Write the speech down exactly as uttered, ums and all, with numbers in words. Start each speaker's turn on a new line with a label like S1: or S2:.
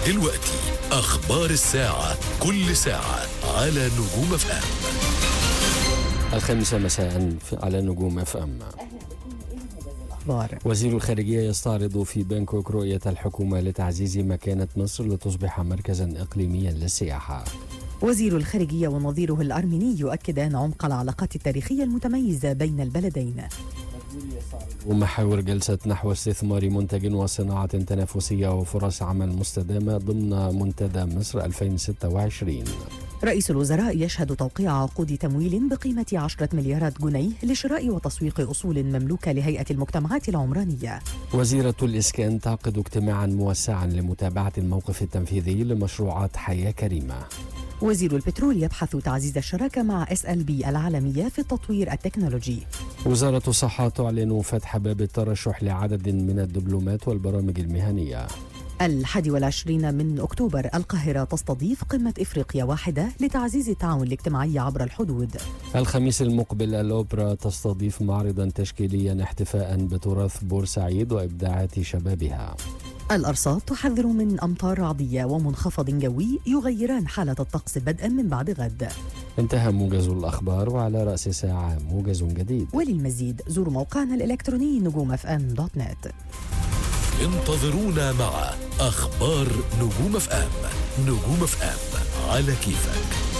S1: دلوقتي أخبار الساعة، كل ساعة على نجوم اف ام.
S2: الخامسة مساء على نجوم اف ام. وزير الخارجية يستعرض في بانكوك رؤية الحكومة لتعزيز مكانة مصر لتصبح مركزا إقليميا للسياحة.
S3: وزير الخارجية ونظيره الأرميني يؤكدان عمق العلاقات التاريخية المتميزة بين البلدين.
S2: ومحاور جلسة نحو استثمار منتج وصناعة تنافسية وفرص عمل مستدامة ضمن منتدى مصر ألفين وستة وعشرين.
S3: رئيس الوزراء يشهد توقيع عقود تمويل بقيمة عشرة مليارات جنيه لشراء وتسويق أصول مملوكة لهيئة المجتمعات العمرانية.
S2: وزيرة الإسكان تعقد اجتماعا موسعا لمتابعة الموقف التنفيذي لمشروعات حياة كريمة.
S3: وزير البترول يبحث تعزيز الشراكة مع اس ال بي العالمية في التطوير التكنولوجي.
S2: وزارة الصحة تعلن فتح باب الترشح لعدد من الدبلومات والبرامج المهنية.
S3: الحادي والعشرين من أكتوبر القاهرة تستضيف قمة إفريقيا واحدة لتعزيز التعاون الاجتماعي عبر الحدود.
S2: الخميس المقبل الأوبرا تستضيف معرضا تشكيليا احتفاء بتراث بورسعيد وإبداعات شبابها.
S3: الأرصاد تحذر من أمطار رعدية ومنخفض جوي يغيران حالة الطقس بدءا من بعد غد.
S2: انتهى موجز الأخبار، وعلى رأس ساعة موجز جديد.
S3: وللمزيد زوروا موقعنا الإلكتروني نجوم اف ام دوت نت.
S1: انتظرونا مع أخبار نجوم اف ام. نجوم اف ام على كيفك.